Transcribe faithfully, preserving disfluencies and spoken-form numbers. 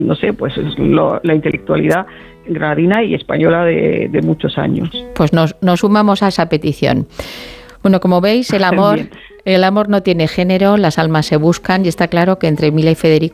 no sé, pues es lo, la intelectualidad granadina y española de, de muchos años. Pues nos, nos sumamos a esa petición. Bueno, como veis, el amor, el amor no tiene género, las almas se buscan y está claro que entre Mila y Federico